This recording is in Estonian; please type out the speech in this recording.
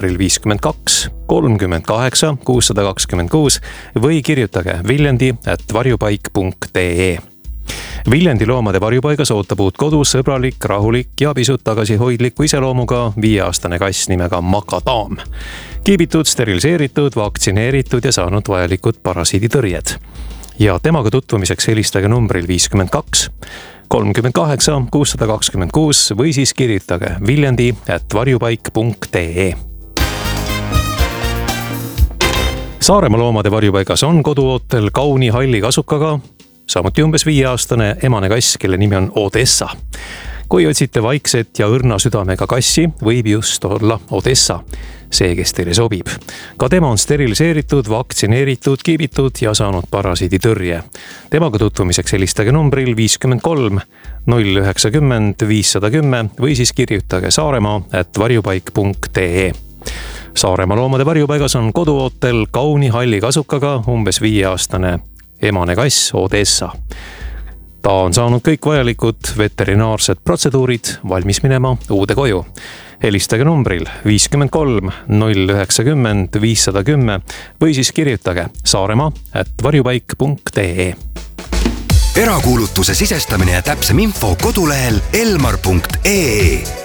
numbril 52 38 626 või kirjutage viljandi@varjupaik.ee. Viljandi loomade varjupaigas ootab uut kodu sõbralik, rahulik ja pisut tagasihoidliku iseloomuga 5-aastane kass nimega Makadaam. Kiibitud, steriliseeritud, vaktsineeritud ja saanud vajalikud parasiiditõrjed. Ja temaga tutvumiseks helistage numbril 52 38 626 või siis kirjutage viljandi@varjupaik.ee. Saaremaa loomade varjupaigas on koduootel kauni halli kasukaga, samuti umbes 5-aastane emane kass, kelle nimi on Odessa. Kui otsite vaikset ja õrna südamega kassi, võib just olla Odessa, see, kes teile sobib. Ka tema on steriliseeritud, vaktsineeritud, kiibitud ja saanud parasiiditõrje. Temaga tutvumiseks helistage numbril 53 090 510 või siis kirjutage saaremaa@varjupaik.ee. Saaremaa loomade varjupaigas on koduootel kauni halli kasukaga umbes 5-aastane emane kass Odessa. Ta on saanud kõik vajalikud veterinaarsed protseduurid valmis minema uude koju. Helistage numbril 53 090 510 või siis kirjutage saaremaa@varjupaik.ee. Erakuulutuse sisestamine ja täpsem info kodulehel elmar.ee.